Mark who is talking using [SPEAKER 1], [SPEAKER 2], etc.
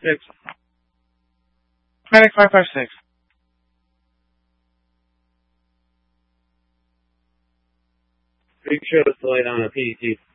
[SPEAKER 1] 556. Medic 556.
[SPEAKER 2] Big Show to lay down a PDT.